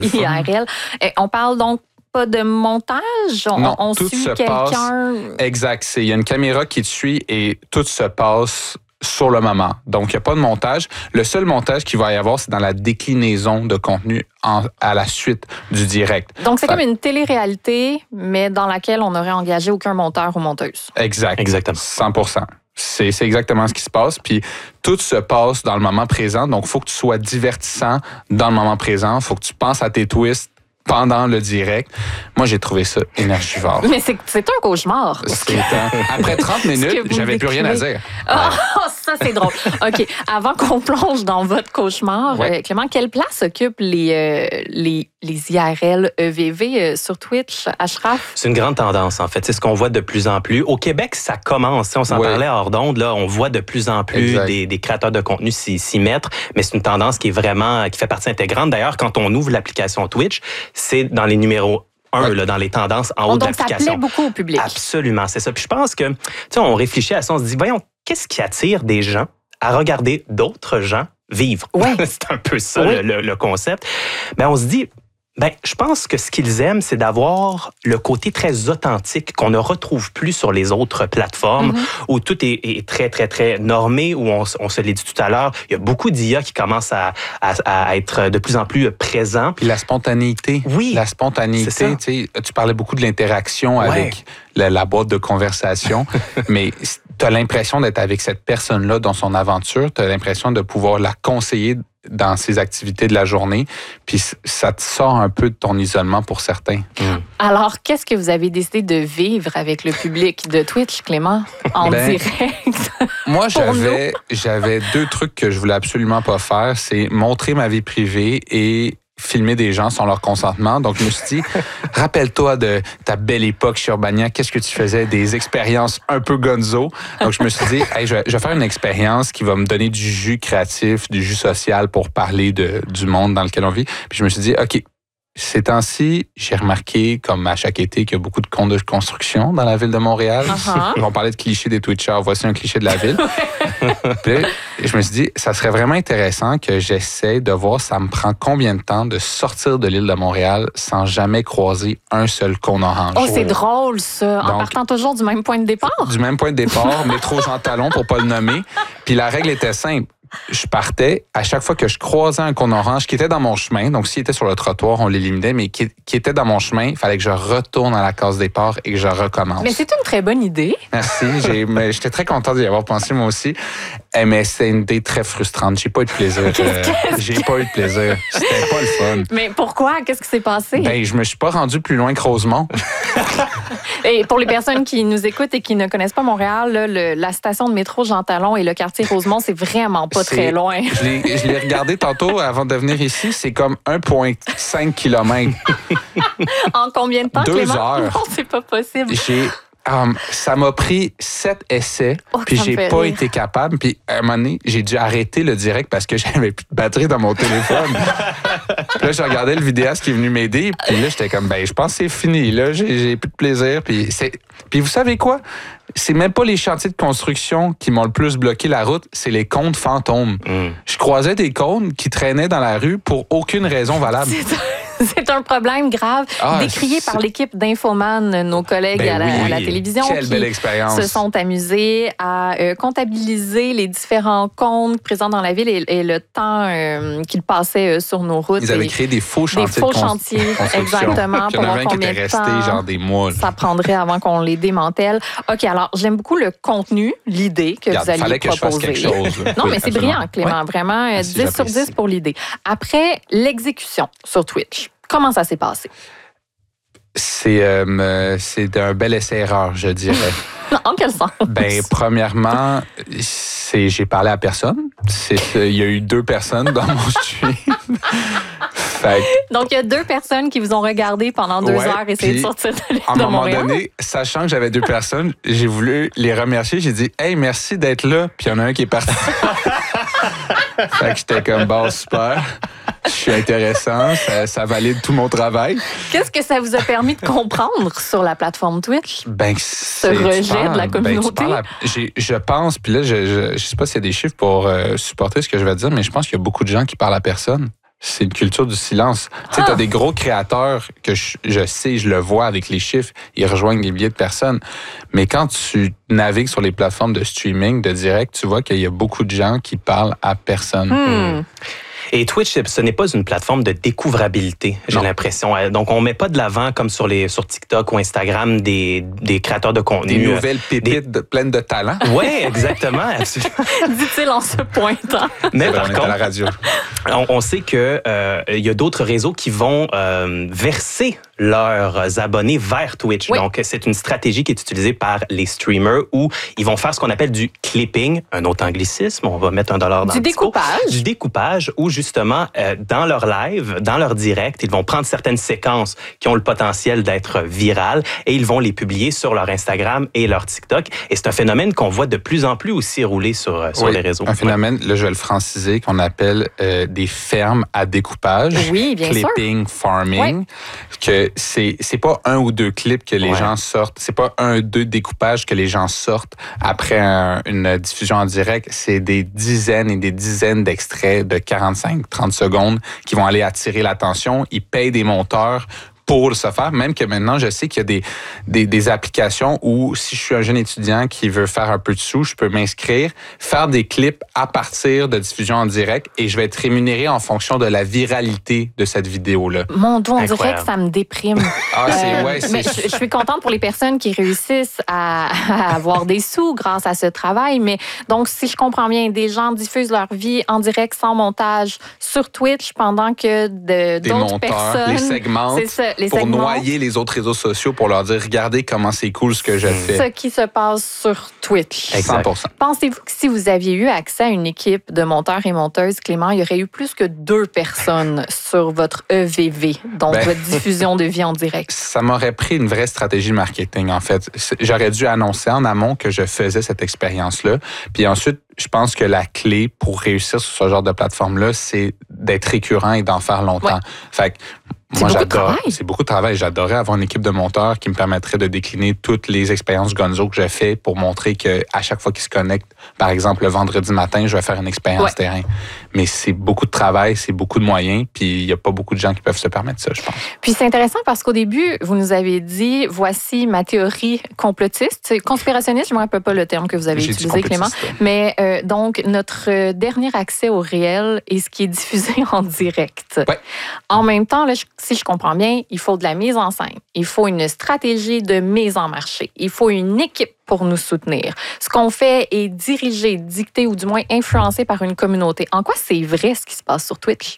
IRL. On parle donc pas de montage? Non, on tout suit se quelqu'un? passe. Exact. Il y a une caméra qui te suit et tout se passe sur le moment. Donc, il n'y a pas de montage. Le seul montage qu'il va y avoir, c'est dans la déclinaison de contenu à la suite du direct. Donc, c'est comme une télé-réalité, mais dans laquelle on n'aurait engagé aucun monteur ou monteuse. Exact. Exactement. 100%. C'est exactement ce qui se passe. Puis tout se passe dans le moment présent. Donc, il faut que tu sois divertissant dans le moment présent. Il faut que tu penses à tes twists pendant le direct. Moi, j'ai trouvé ça énergivore. Mais c'est un cauchemar. Après 30 minutes, j'avais plus rien à dire. Ça, c'est drôle. OK. Avant qu'on plonge dans votre cauchemar, Clément, quelle place occupent les IRL EVV sur Twitch, Ashraf? C'est une grande tendance, en fait. C'est ce qu'on voit de plus en plus. Au Québec, ça commence. On s'en parlait hors d'onde. Là, on voit de plus en plus des créateurs de contenu s'y mettre. Mais c'est une tendance qui fait partie intégrante. D'ailleurs, quand on ouvre l'application Twitch, c'est dans les numéros 1, là, dans les tendances en haut de l'application. Donc, ça plaît beaucoup au public. Absolument, c'est ça. Puis je pense que, on réfléchit à ça, on se dit, voyons, qu'est-ce qui attire des gens à regarder d'autres gens vivre? Ouais. C'est un peu ça, le concept. Ben, on se dit, je pense que ce qu'ils aiment, c'est d'avoir le côté très authentique qu'on ne retrouve plus sur les autres plateformes, où tout est très, très, très normé, où on se l'est dit tout à l'heure, il y a beaucoup d'IA qui commencent à être de plus en plus présents. Puis la spontanéité. Oui. La spontanéité, tu parlais beaucoup de l'interaction avec la boîte de conversation, mais tu as l'impression d'être avec cette personne-là dans son aventure, tu as l'impression de pouvoir la conseiller dans ses activités de la journée, puis ça te sort un peu de ton isolement pour certains. Alors, qu'est-ce que vous avez décidé de vivre avec le public de Twitch, Clément, en direct? Moi, j'avais 2 trucs que je voulais absolument pas faire, c'est montrer ma vie privée et filmer des gens sans leur consentement. Donc, je me suis dit, rappelle-toi de ta belle époque chez Urbania, qu'est-ce que tu faisais? Des expériences un peu gonzo. Donc, je me suis dit, je vais faire une expérience qui va me donner du jus créatif, du jus social pour parler du monde dans lequel on vit. Puis je me suis dit, OK, ces temps-ci, j'ai remarqué, comme à chaque été, qu'il y a beaucoup de comptes de construction dans la ville de Montréal. On parlait de clichés des Twitchers. Voici un cliché de la ville. Puis là, je me suis dit, ça serait vraiment intéressant que j'essaie de voir ça me prend combien de temps de sortir de l'île de Montréal sans jamais croiser un seul cône orange. Oh, c'est drôle, ça. En partant toujours du même point de départ. Du même point de départ, métro Jean Talon, pour pas le nommer. Puis la règle était simple. Je partais, à chaque fois que je croisais un cône orange qui était dans mon chemin, donc s'il était sur le trottoir, on l'éliminait, mais qui était dans mon chemin, il fallait que je retourne à la case départ et que je recommence. Mais c'est une très bonne idée. Merci, j'étais très content d'y avoir pensé moi aussi, mais c'est une idée très frustrante. J'ai pas eu de plaisir. J'ai pas eu de plaisir. C'était pas le fun. Mais pourquoi? Qu'est-ce qui s'est passé? Je me suis pas rendu plus loin que Rosemont. Et pour les personnes qui nous écoutent et qui ne connaissent pas Montréal, là, la station de métro Jean Talon et le quartier Rosemont, c'est vraiment pas très loin. Je l'ai regardé tantôt avant de venir ici. C'est comme 1,5 km. En combien de temps, 2 Clément? heures. Non, c'est pas possible. Ça m'a pris 7 essais, puis j'ai pas été capable. Puis à un moment donné, j'ai dû arrêter le direct parce que j'avais plus de batterie dans mon téléphone. Puis là, j'ai regardé le vidéaste qui est venu m'aider. Puis là, j'étais comme, je pense que c'est fini. Là, j'ai plus de plaisir. Puis vous savez quoi? C'est même pas les chantiers de construction qui m'ont le plus bloqué la route, c'est les cônes fantômes. Je croisais des cônes qui traînaient dans la rue pour aucune raison valable. C'est un problème grave, décrié par l'équipe d'Infoman, nos collègues à la télévision. Quelle belle expérience. Se sont amusés à comptabiliser les différents comptes présents dans la ville et le temps qu'ils passaient sur nos routes. Ils avaient créé des faux chantiers. Des faux chantiers, exactement. Puis il y en avait un qui était resté genre des mois. Ça prendrait avant qu'on les démantèle. OK, alors j'aime beaucoup le contenu, l'idée que vous alliez proposer. Que je fasse quelque chose. Non, mais c'est brillant, Clément. Vraiment, merci, 10 sur 10 pour l'idée. Après, l'exécution sur Twitch. Comment ça s'est passé? C'est un bel essai-erreur, je dirais. En quel sens? Premièrement, j'ai parlé à personne. Il y a eu 2 personnes dans mon stream. Donc, il y a 2 personnes qui vous ont regardé pendant 2 heures essayer de sortir de l'île de Montréal. À un moment donné, sachant que j'avais 2 personnes, j'ai voulu les remercier. J'ai dit, hey, merci d'être là. Puis il y en a un qui est parti. Fait que j'étais comme, super. Je suis intéressant, ça valide tout mon travail. Qu'est-ce que ça vous a permis de comprendre sur la plateforme Twitch? Ce rejet de la communauté? Je pense, puis là, je sais pas s'il y a des chiffres pour supporter ce que je vais dire, mais je pense qu'il y a beaucoup de gens qui parlent à personne. c'est une culture du silence. Tu sais, t'as des gros créateurs que je sais, je le vois avec les chiffres, ils rejoignent des milliers de personnes. Mais quand tu navigues sur les plateformes de streaming, de direct, tu vois qu'il y a beaucoup de gens qui parlent à personne. Et Twitch, ce n'est pas une plateforme de découvrabilité, j'ai l'impression. Donc, on met pas de l'avant, comme sur TikTok ou Instagram, des créateurs de contenu. Des nouvelles pépites pleines de talent. Oui, exactement. Absolument. Dit-il en se pointant. Mais par contre, à la radio. On sait que y a d'autres réseaux qui vont verser leurs abonnés vers Twitch. Oui. Donc, c'est une stratégie qui est utilisée par les streamers où ils vont faire ce qu'on appelle du clipping, un autre anglicisme, on va mettre $1 dans le découpage. Du découpage où, justement, dans leur live, dans leur direct, ils vont prendre certaines séquences qui ont le potentiel d'être virales et ils vont les publier sur leur Instagram et leur TikTok. Et c'est un phénomène qu'on voit de plus en plus aussi rouler sur les réseaux. Un phénomène, là, je vais le franciser, qu'on appelle des fermes à découpage. Oui, bien sûr. Clipping, farming. Oui. Que c'est pas 1 ou 2 clips que les gens sortent. C'est pas 1 ou 2 découpages que les gens sortent après une diffusion en direct. C'est des dizaines et des dizaines d'extraits de 45-30 secondes qui vont aller attirer l'attention. Ils payent des monteurs pour se faire, même que maintenant, je sais qu'il y a des applications où si je suis un jeune étudiant qui veut faire un peu de sous, je peux m'inscrire, faire des clips à partir de diffusion en direct et je vais être rémunéré en fonction de la viralité de cette vidéo-là. Mon Dieu, on dirait que ça me déprime. Mais je suis contente pour les personnes qui réussissent à avoir des sous grâce à ce travail. Mais donc, si je comprends bien, des gens diffusent leur vie en direct sans montage sur Twitch pendant que d'autres personnes... les segmentent. C'est ça. Pour noyer les autres réseaux sociaux, pour leur dire, regardez comment c'est cool ce que je fais. Ce qui se passe sur Twitch. 100%. Pensez-vous que si vous aviez eu accès à une équipe de monteurs et monteuses, Clément, il y aurait eu plus que 2 personnes sur votre EVV, donc votre diffusion de vie en direct? Ça m'aurait pris une vraie stratégie marketing, en fait. J'aurais dû annoncer en amont que je faisais cette expérience-là. Puis ensuite, je pense que la clé pour réussir sur ce genre de plateforme-là, c'est d'être récurrent et d'en faire longtemps. Fait que moi, c'est beaucoup de travail. J'adorais avoir une équipe de monteurs qui me permettrait de décliner toutes les expériences Gonzo que je fais pour montrer qu'à chaque fois qu'ils se connectent, par exemple, le vendredi matin, je vais faire une expérience terrain. Mais c'est beaucoup de travail, c'est beaucoup de moyens, puis il n'y a pas beaucoup de gens qui peuvent se permettre ça, je pense. Puis c'est intéressant parce qu'au début, vous nous avez dit, voici ma théorie complotiste. Conspirationniste, je ne me rappelle pas le terme que vous avez utilisé, Clément. Mais donc, notre dernier accès au réel est ce qui est diffusé en direct. Ouais. En même temps, là, si je comprends bien, il faut de la mise en scène. Il faut une stratégie de mise en marché. Il faut une équipe pour nous soutenir. Ce qu'on fait est dirigé, dicté ou du moins influencé par une communauté. En quoi c'est vrai ce qui se passe sur Twitch?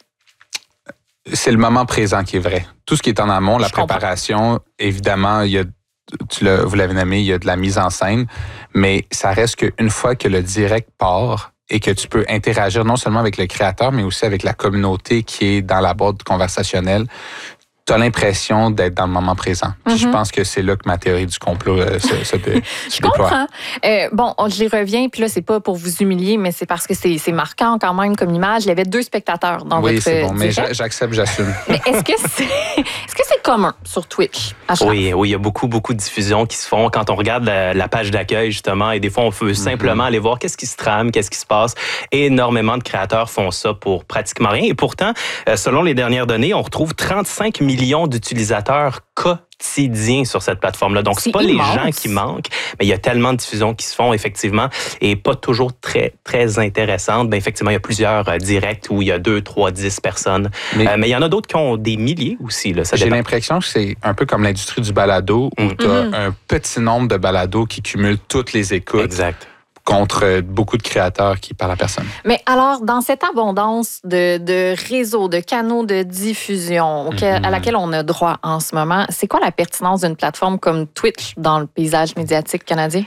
C'est le moment présent qui est vrai. Tout ce qui est en amont, la préparation, évidemment, il y a, vous l'avez nommé, il y a de la mise en scène, mais ça reste qu'une fois que le direct part, et que tu peux interagir non seulement avec le créateur, mais aussi avec la communauté qui est dans la boîte conversationnelle, tu as l'impression d'être dans le moment présent. Puis je pense que c'est là que ma théorie du complot se déploie. Je comprends. Bon, j'y reviens, puis là, c'est pas pour vous humilier, mais c'est parce que c'est marquant quand même comme image. Il y avait 2 spectateurs dans votre Oui, c'est bon, direct. mais j'accepte, j'assume. Mais est-ce que c'est commun sur Twitch? Oui, il y a beaucoup de diffusions qui se font quand on regarde la page d'accueil, justement, et des fois, on veut simplement aller voir qu'est-ce qui se trame, qu'est-ce qui se passe. Énormément de créateurs font ça pour pratiquement rien. Et pourtant, selon les dernières données, on retrouve 35 millions d'utilisateurs quotidiens sur cette plateforme-là. Donc, c'est pas immense. Les gens qui manquent, mais il y a tellement de diffusions qui se font, effectivement, et pas toujours très, très intéressantes. Bien, effectivement, il y a plusieurs directs où il y a 2, 3, 10 personnes. Mais il y en a d'autres qui ont des milliers aussi. Là, j'ai l'impression que c'est un peu comme l'industrie du balado, où tu as un petit nombre de balados qui cumulent toutes les écoutes. Exact. Contre beaucoup de créateurs qui parlent à personne. Mais alors, dans cette abondance de réseaux, de canaux de diffusion à laquelle on a droit en ce moment, c'est quoi la pertinence d'une plateforme comme Twitch dans le paysage médiatique canadien?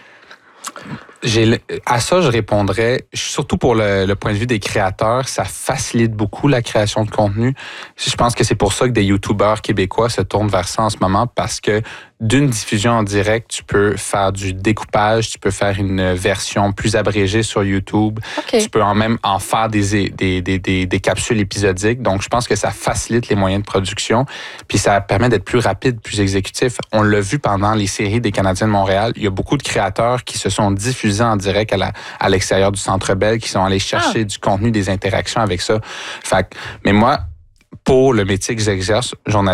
À ça, je répondrais, surtout pour le point de vue des créateurs, ça facilite beaucoup la création de contenu. Je pense que c'est pour ça que des YouTubeurs québécois se tournent vers ça en ce moment, parce que d'une diffusion en direct, tu peux faire du découpage, tu peux faire une version plus abrégée sur YouTube, tu peux même en faire des capsules épisodiques. Donc, je pense que ça facilite les moyens de production, puis ça permet d'être plus rapide, plus exécutif. On l'a vu pendant les séries des Canadiens de Montréal. Il y a beaucoup de créateurs qui se sont diffusés en direct à l'extérieur du Centre Bell, qui sont allés chercher du contenu, des interactions avec ça. Mais moi, pour le métier que j'exerce, journaliste,